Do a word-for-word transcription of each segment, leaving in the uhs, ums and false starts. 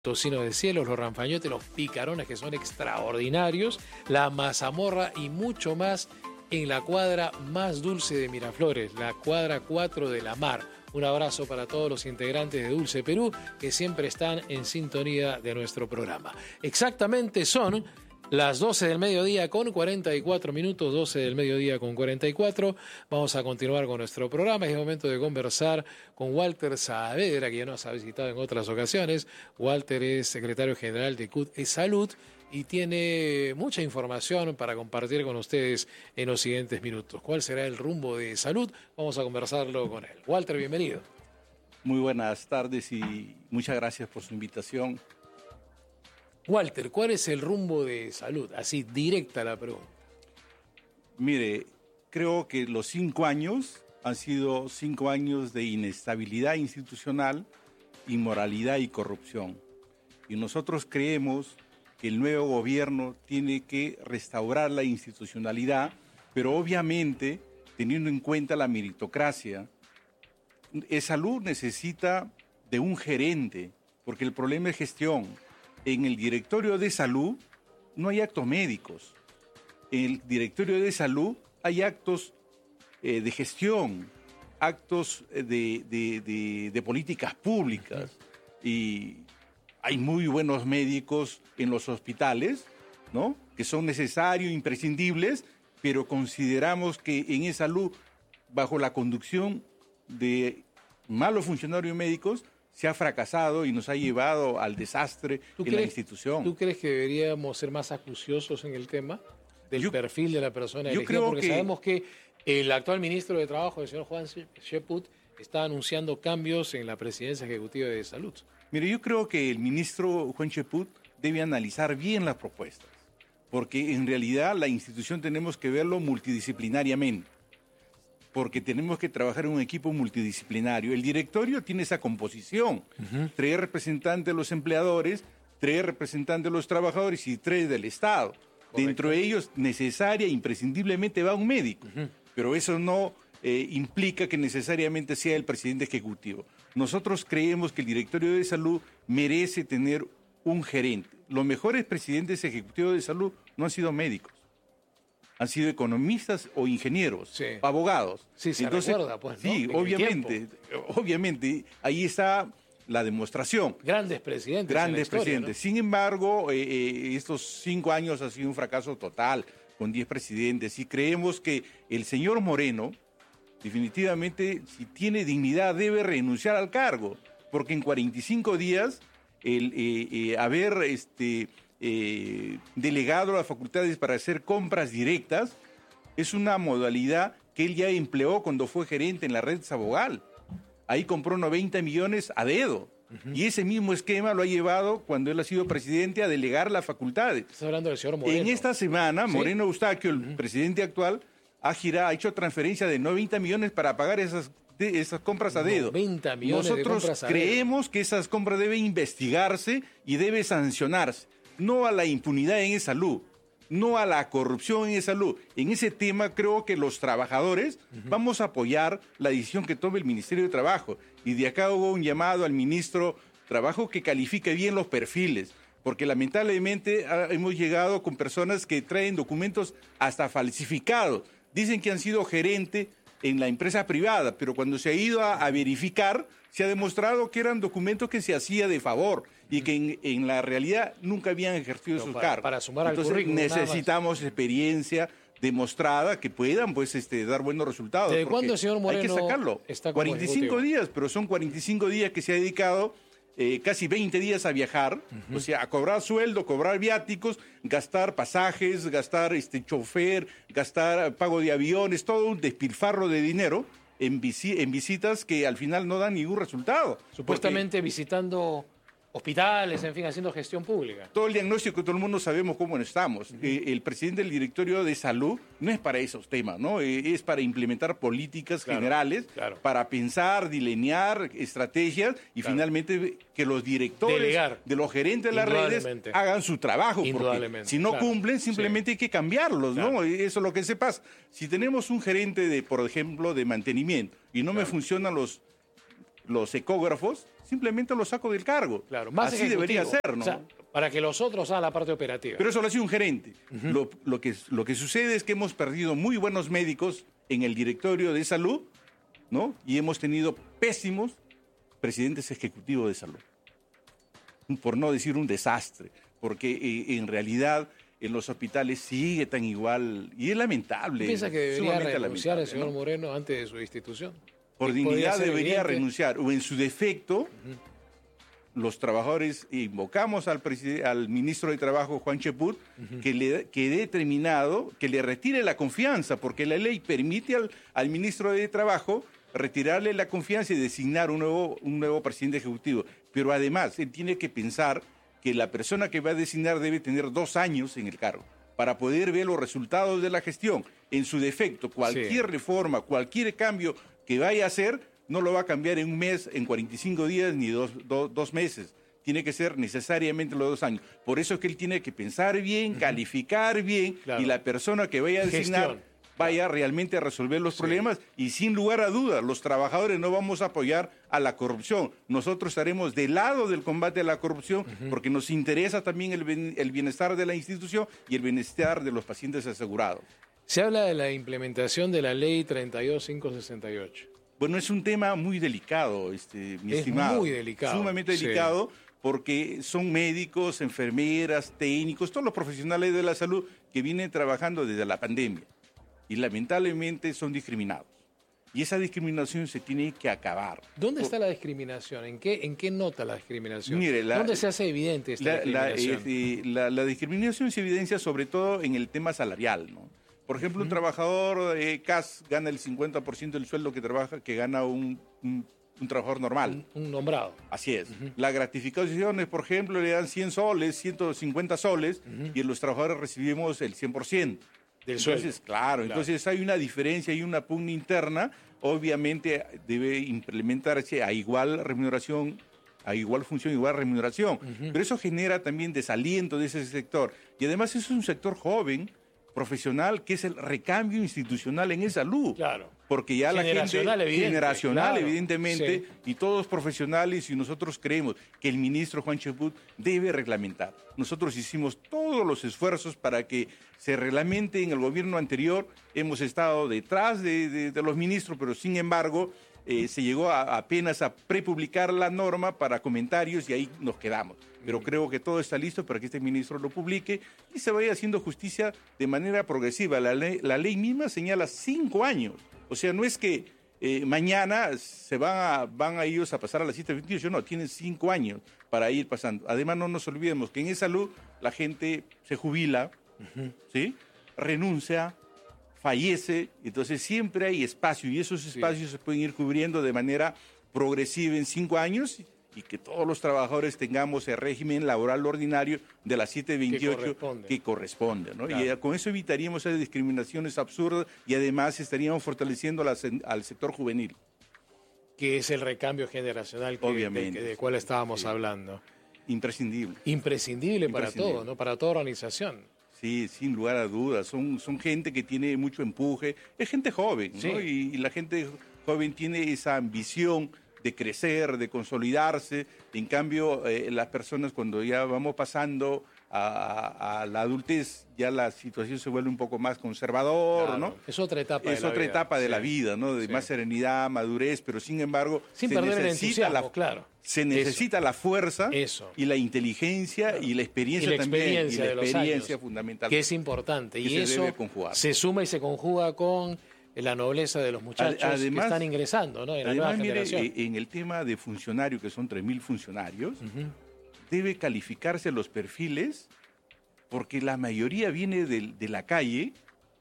tocino de cielo, los ranfañotes, los picarones que son extraordinarios, la mazamorra y mucho más en la cuadra más dulce de Miraflores, la cuadra cuatro de la Mar. Un abrazo para todos los integrantes de Dulce Perú que siempre están en sintonía de nuestro programa. Exactamente son las doce del mediodía con cuarenta y cuatro minutos, doce del mediodía con cuarenta y cuatro. Vamos a continuar con nuestro programa. Es momento de conversar con Walter Saavedra, que ya nos ha visitado en otras ocasiones. Walter es secretario general de C U T Salud y tiene mucha información para compartir con ustedes en los siguientes minutos. ¿Cuál será el rumbo de salud? Vamos a conversarlo con él. Walter, bienvenido. Muy buenas tardes y muchas gracias por su invitación. Walter, ¿cuál es el rumbo de salud? Así, directa la pregunta. Mire, creo que los cinco años han sido cinco años de inestabilidad institucional, inmoralidad y corrupción. Y nosotros creemos que el nuevo gobierno tiene que restaurar la institucionalidad, pero obviamente teniendo en cuenta la meritocracia. Salud necesita de un gerente, porque el problema es gestión. En el directorio de salud no hay actos médicos. En el directorio de salud hay actos eh, de gestión, actos de, de, de, de políticas públicas. Y hay muy buenos médicos en los hospitales, ¿no?, que son necesarios, imprescindibles, pero consideramos que en esa salud, bajo la conducción de malos funcionarios médicos, se ha fracasado y nos ha llevado al desastre en crees, la institución. ¿Tú crees que deberíamos ser más acuciosos en el tema del yo, perfil de la persona yo elegida? creo Porque que, sabemos que el actual ministro de Trabajo, el señor Juan Cheput, está anunciando cambios en la presidencia ejecutiva de salud. Mire, yo creo que el ministro Juan Cheput debe analizar bien las propuestas, porque en realidad la institución tenemos que verlo multidisciplinariamente, porque tenemos que trabajar en un equipo multidisciplinario. El directorio tiene esa composición, uh-huh. tres representantes de los empleadores, tres representantes de los trabajadores y tres del Estado. Correcto. Dentro de ellos, necesaria e imprescindiblemente va un médico, uh-huh. pero eso no eh, implica que necesariamente sea el presidente ejecutivo. Nosotros creemos que el directorio de salud merece tener un gerente. Los mejores presidentes ejecutivos de salud no han sido médicos. Han sido economistas o ingenieros, sí. abogados. Sí, se Entonces, recuerda, pues, ¿no? Sí, obviamente, obviamente, ahí está la demostración. Grandes presidentes. Grandes historia, presidentes. ¿No? Sin embargo, eh, eh, estos cinco años ha sido un fracaso total, con diez presidentes, y creemos que el señor Moreno, definitivamente, si tiene dignidad, debe renunciar al cargo, porque en cuarenta y cinco días, el eh, eh, haber... este Eh, delegado las facultades para hacer compras directas, es una modalidad que él ya empleó cuando fue gerente en la red Sabogal. Ahí compró noventa millones a dedo. Uh-huh. Y ese mismo esquema lo ha llevado, cuando él ha sido presidente, a delegar las facultades. Estás hablando del señor Moreno. En esta semana, ¿sí? Moreno Eustaquio, el uh-huh. presidente actual, ha girado, ha hecho transferencia de noventa millones para pagar esas, de, esas compras a dedo. noventa millones Nosotros de compras a creemos dedo. que esas compras deben investigarse y debe sancionarse. No a la impunidad en esa salud, no a la corrupción en esa salud. En ese tema creo que los trabajadores uh-huh. vamos a apoyar la decisión que tome el Ministerio de Trabajo. Y de acá hubo un llamado al ministro de Trabajo que califique bien los perfiles, porque lamentablemente hemos llegado con personas que traen documentos hasta falsificados. Dicen que han sido gerente en la empresa privada, pero cuando se ha ido a, a verificar, se ha demostrado que eran documentos que se hacía de favor y que en, en la realidad nunca habían ejercido Pero sus para, cargos. Para sumar Entonces, al currículum, necesitamos experiencia demostrada que puedan pues este dar buenos resultados. ¿De cuándo el señor Moreno hay que sacarlo? Está cuarenta y cinco días, pero son cuarenta y cinco días que se ha dedicado eh, casi veinte días a viajar, uh-huh. o sea, a cobrar sueldo, cobrar viáticos, gastar pasajes, gastar este chofer, gastar pago de aviones, todo un despilfarro de dinero en, visi- en visitas que al final no dan ningún resultado. Supuestamente porque visitando hospitales, en fin, haciendo gestión pública. Todo el diagnóstico, todo el mundo sabemos cómo estamos. Uh-huh. Eh, el presidente del directorio de salud no es para esos temas, ¿no? Eh, es para implementar políticas claro, generales, claro. para pensar, delinear estrategias y claro. finalmente que los directores Delegar. de los gerentes de las redes hagan su trabajo. Porque si no claro. cumplen, simplemente sí. hay que cambiarlos, claro. ¿no? Eso es lo que se pasa. Si tenemos un gerente de, por ejemplo, de mantenimiento y no claro. me funcionan los los ecógrafos, simplemente los saco del cargo. Claro, más así debería ser, ¿no? O sea, para que los otros hagan la parte operativa. Pero eso lo hace un gerente. Uh-huh. lo, lo, que, lo que sucede es que hemos perdido muy buenos médicos en el directorio de salud, ¿no? Y hemos tenido pésimos presidentes ejecutivos de salud. Por no decir un desastre, porque eh, en realidad en los hospitales sigue tan igual y es lamentable. ¿Piensa que debería renunciar el señor ¿no? Moreno antes de su institución? Por dignidad debería evidente? renunciar, o en su defecto, uh-huh. los trabajadores invocamos al, al ministro de Trabajo, Juan Cheput, uh-huh. que le que dé determinado, que le retire la confianza, porque la ley permite al, al ministro de Trabajo retirarle la confianza y designar un nuevo, un nuevo presidente ejecutivo. Pero además, él tiene que pensar que la persona que va a designar debe tener dos años en el cargo para poder ver los resultados de la gestión. En su defecto, cualquier sí. reforma, cualquier cambio que vaya a hacer, no lo va a cambiar en un mes, en cuarenta y cinco días, ni dos, do, dos meses. Tiene que ser necesariamente los dos años. Por eso es que él tiene que pensar bien, uh-huh. calificar bien, claro. y la persona que vaya a designar Gestión. vaya realmente a resolver los sí. problemas. Y sin lugar a dudas, los trabajadores no vamos a apoyar a la corrupción. Nosotros estaremos del lado del combate a la corrupción, uh-huh. porque nos interesa también el, el bienestar de la institución y el bienestar de los pacientes asegurados. Se habla de la implementación de la ley treinta y dos mil quinientos sesenta y ocho. Bueno, es un tema muy delicado, este, mi es estimado. Es muy delicado. Sumamente delicado, sí. porque son médicos, enfermeras, técnicos, todos los profesionales de la salud que vienen trabajando desde la pandemia. Y lamentablemente son discriminados. Y esa discriminación se tiene que acabar. ¿Dónde está la discriminación? ¿En qué, en qué nota la discriminación? Mire, la, ¿Dónde se hace evidente esta la, discriminación? La, eh, la, la discriminación se evidencia sobre todo en el tema salarial, ¿no? Por ejemplo, uh-huh. un trabajador de C A S gana el cincuenta por ciento del sueldo que trabaja, que gana un, un, un trabajador normal. Un, un nombrado. Así es. Uh-huh. Las gratificaciones, por ejemplo, le dan cien soles, ciento cincuenta soles, uh-huh. y los trabajadores recibimos el cien por ciento. Del entonces, sueldo. Claro, claro, entonces hay una diferencia, hay una pugna interna. Obviamente debe implementarse a igual remuneración, a igual función, igual remuneración. Uh-huh. Pero eso genera también desaliento de ese sector. Y además es un sector joven, profesional, que es el recambio institucional en esa salud. Claro. Porque ya la gente evidente, generacional, claro, evidentemente, sí. y todos profesionales, y nosotros creemos que el ministro Juan Cheput debe reglamentar. Nosotros hicimos todos los esfuerzos para que se reglamente. En el gobierno anterior hemos estado detrás de, de, de los ministros, pero sin embargo eh, se llegó a, apenas a prepublicar la norma para comentarios y ahí nos quedamos. Pero creo que todo está listo para que este ministro lo publique y se vaya haciendo justicia de manera progresiva. La ley, la ley misma señala cinco años. O sea, no es que eh, mañana se van a, van a ellos a pasar a las siete veintiocho, no, tienen cinco años para ir pasando. Además, no nos olvidemos que en esa salud la gente se jubila, uh-huh. ¿sí? renuncia, fallece, entonces siempre hay espacio y esos espacios sí. se pueden ir cubriendo de manera progresiva en cinco años y que todos los trabajadores tengamos el régimen laboral ordinario de las siete veintiocho que corresponde, que corresponde ¿no? Claro. Y con eso evitaríamos esas discriminaciones absurdas y además estaríamos fortaleciendo la, al sector juvenil. Que es el recambio generacional que, Obviamente, de, de, de cual estábamos sí. hablando. Imprescindible. Imprescindible para Imprescindible. todo, ¿no? Para toda organización. Sí, sin lugar a dudas. Son, son gente que tiene mucho empuje. Es gente joven, sí. ¿no? Y, y la gente joven tiene esa ambición de crecer, de consolidarse. En cambio, eh, las personas cuando ya vamos pasando a, a, a la adultez, ya la situación se vuelve un poco más conservador, claro, ¿no? Es otra etapa es de la otra vida. etapa de sí. la vida, ¿no? De sí. más serenidad, madurez, pero sin embargo, sin se perder necesita el la, claro. se necesita Eso. la fuerza Eso. y la inteligencia claro. y la experiencia y la también experiencia y la de experiencia los años, fundamental que es importante que y se eso debe conjugar. Se suma y se conjuga con la nobleza de los muchachos además, que están ingresando, ¿no? En la además, nueva mire, generación. En el tema de funcionarios, que son tres mil funcionarios, uh-huh. debe calificarse los perfiles porque la mayoría viene de, de la calle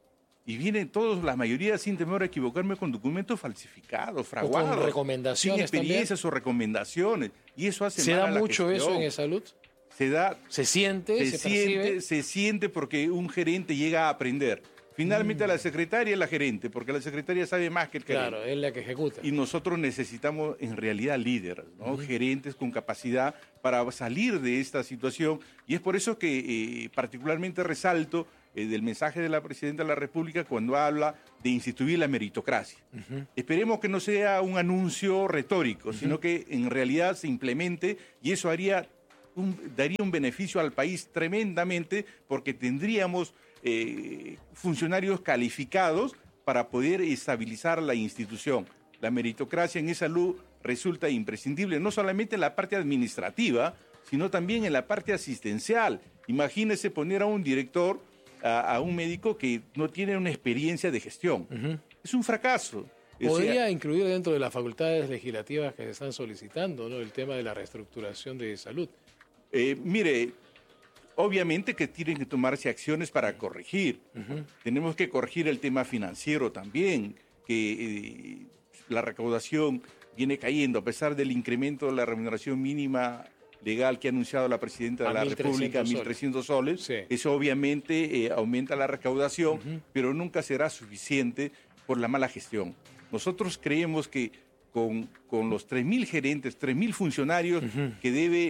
y vienen todos, la mayoría sin temor a equivocarme, con documentos falsificados, fraguados. O con recomendaciones sin experiencias también. o recomendaciones. Y eso hace ¿Se mal da a la mucho gestión. eso en salud? Se da. ¿Se siente? Se, ¿Se, siente, percibe? se siente porque un gerente llega a aprender. Finalmente mm. la secretaria es la gerente, porque la secretaria sabe más que el gerente. Claro, es la que ejecuta. Y nosotros necesitamos en realidad líderes, ¿no? Uh-huh. gerentes con capacidad para salir de esta situación. Y es por eso que eh, particularmente resalto eh, del mensaje de la Presidenta de la República cuando habla de instituir la meritocracia. Uh-huh. Esperemos que no sea un anuncio retórico, uh-huh. sino que en realidad se implemente, y eso haría un, daría un beneficio al país tremendamente, porque tendríamos eh, funcionarios calificados para poder estabilizar la institución. La meritocracia en salud resulta imprescindible, no solamente en la parte administrativa, sino también en la parte asistencial. Imagínese poner a un director, a, a un médico que no tiene una experiencia de gestión. Uh-huh. Es un fracaso. Podría o sea, incluir dentro de las facultades legislativas que se están solicitando, ¿no?, el tema de la reestructuración de salud. Eh, mire, obviamente que tienen que tomarse acciones para corregir. Uh-huh. Tenemos que corregir el tema financiero también, que eh, la recaudación viene cayendo a pesar del incremento de la remuneración mínima legal que ha anunciado la Presidenta de la República, mil trescientos soles. Sí. Eso obviamente eh, aumenta la recaudación, uh-huh. pero nunca será suficiente por la mala gestión. Nosotros creemos que con, con los tres mil gerentes, tres mil funcionarios, uh-huh. que debe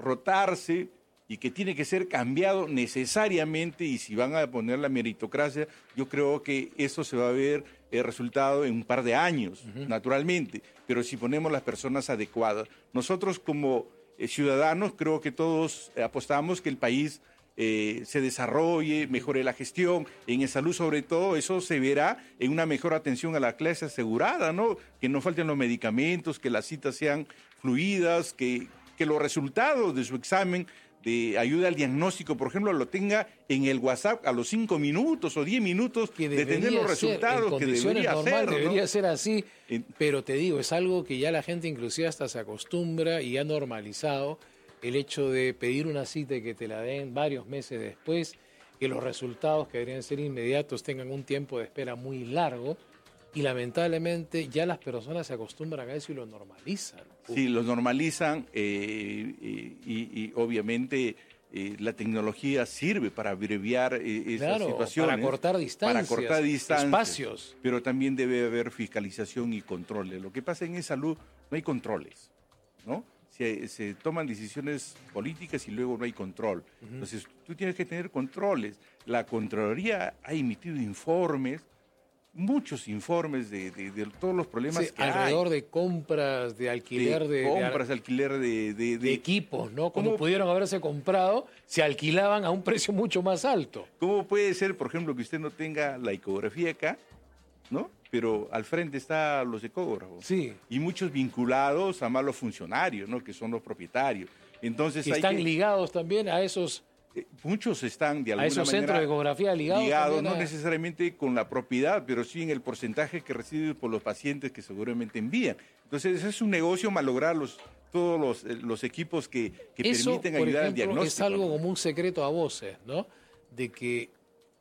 rotarse y que tiene que ser cambiado necesariamente, y si van a poner la meritocracia, yo creo que eso se va a ver el resultado en un par de años, uh-huh. naturalmente, pero si ponemos las personas adecuadas. Nosotros como eh, ciudadanos creo que todos eh, apostamos que el país eh, se desarrolle, mejore la gestión, en salud sobre todo, eso se verá en una mejor atención a la clase asegurada, ¿no? Que no falten los medicamentos, que las citas sean fluidas, que, que los resultados de su examen de ayuda al diagnóstico, por ejemplo, lo tenga en el WhatsApp a los cinco minutos o diez minutos de tener los resultados, que debería normal, ser, ¿no? Debería ser así, pero te digo, es algo que ya la gente inclusive hasta se acostumbra y ha normalizado el hecho de pedir una cita y que te la den varios meses después, que los resultados que deberían ser inmediatos tengan un tiempo de espera muy largo. Y lamentablemente ya las personas se acostumbran a eso y lo normalizan. Sí, lo normalizan eh, y, y, y obviamente eh, la tecnología sirve para abreviar eh, esas claro, situaciones. Para cortar distancias, para cortar distancias, espacios. Pero también debe haber fiscalización y controles. Lo que pasa en salud, no hay controles, ¿no? Se, se toman decisiones políticas y luego no hay control. Uh-huh. Entonces tú tienes que tener controles. La Contraloría ha emitido informes, muchos informes de, de, de todos los problemas sí, que alrededor hay. de compras, de alquiler de, de compras, de alquiler de, de, de, de equipos, ¿no? Como pudieron haberse comprado, se alquilaban a un precio mucho más alto. ¿Cómo puede ser, por ejemplo, que usted no tenga la ecografía acá, ¿no? Pero al frente están los ecógrafos. Sí. Y muchos vinculados a malos funcionarios, ¿no? Que son los propietarios. Entonces y hay están que... ligados también a esos... Muchos están de alguna manera... A esos centros de ecografía ligados. Ligados, no a... necesariamente con la propiedad, pero sí en el porcentaje que reciben por los pacientes que seguramente envían. Entonces, es un negocio malograr los, todos los, los equipos que, que Eso, permiten por ayudar ejemplo, al diagnóstico. Es algo ¿no? como un secreto a voces, ¿no? De que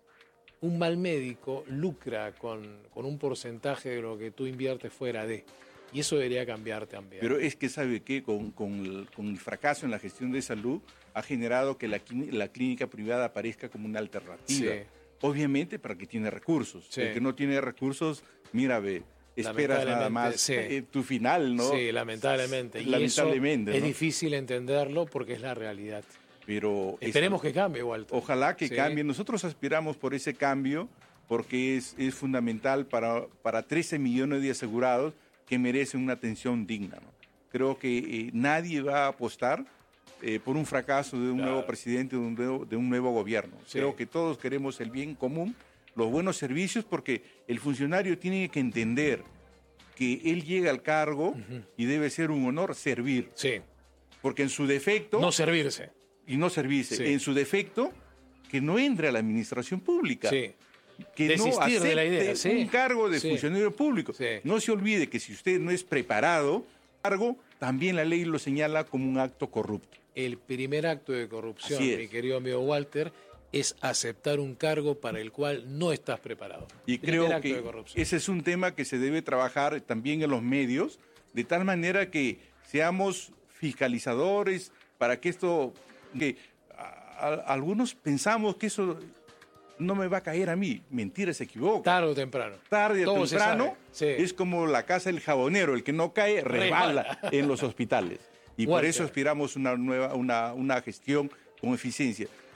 un mal médico lucra con, con un porcentaje de lo que tú inviertes fuera de... Y eso debería cambiar también. Pero es que, ¿sabe qué? Con, con, el, con el fracaso en la gestión de salud ha generado que la, la clínica privada aparezca como una alternativa. Sí. Obviamente para que tiene recursos. Sí. El que no tiene recursos, mira, ve, esperas nada más sí. eh, tu final, ¿no? Sí, lamentablemente. Y lamentablemente, eso ¿no? es difícil entenderlo porque es la realidad. Pero esperemos esto, que cambie, Walter. Ojalá que sí. cambie. Nosotros aspiramos por ese cambio porque es, es fundamental para, para trece millones de asegurados que merecen una atención digna, ¿no? Creo que eh, nadie va a apostar eh, por un fracaso de un claro. nuevo presidente, de un nuevo, de un nuevo gobierno. Sí. Creo que todos queremos el bien común, los buenos servicios, porque el funcionario tiene que entender que él llega al cargo uh-huh. y debe ser un honor servir. Sí. Porque en su defecto... No servirse. Y no servirse. Sí. En su defecto, que no entre a la administración pública. Sí. Que Desistir no acepte de la idea, sí. un cargo de sí. funcionario público. Sí. No se olvide que si usted no es preparado, cargo, también la ley lo señala como un acto corrupto. El primer acto de corrupción, mi querido amigo Walter, es aceptar un cargo para el cual no estás preparado. Y primer creo que ese es un tema que se debe trabajar también en los medios, de tal manera que seamos fiscalizadores para que esto... que a, a, algunos pensamos que eso... no me va a caer a mí. Mentira, se equivoca. Tarde o temprano. Tarde o temprano sí. es como la casa del jabonero. El que no cae, resbala en los hospitales. Y Walter. Por eso aspiramos una nueva, una, una gestión con eficiencia.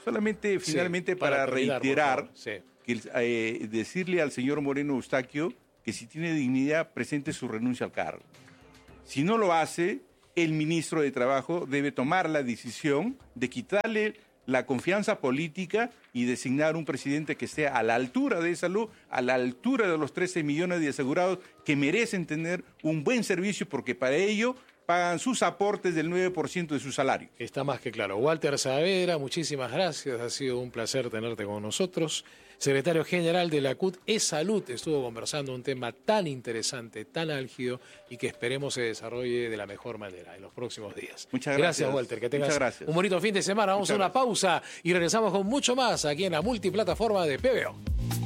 Solamente, finalmente, Sí, para, para terminar, reiterar, sí. que eh, decirle al señor Moreno Eustaquio que si tiene dignidad, presente su renuncia al cargo. Si no lo hace, el ministro de Trabajo debe tomar la decisión de quitarle la confianza política y designar un presidente que esté a la altura de salud, a la altura de los trece millones de asegurados que merecen tener un buen servicio, porque para ello pagan sus aportes del nueve por ciento de su salario. Está más que claro. Walter Saavedra, muchísimas gracias. Ha sido un placer tenerte con nosotros. Secretario General de la C U T E Salud, estuvo conversando un tema tan interesante, tan álgido y que esperemos se desarrolle de la mejor manera en los próximos días. Muchas gracias. Gracias, Walter. Que tengas Muchas gracias. un bonito fin de semana. Vamos Muchas a una gracias. pausa y regresamos con mucho más aquí en la multiplataforma de P B O.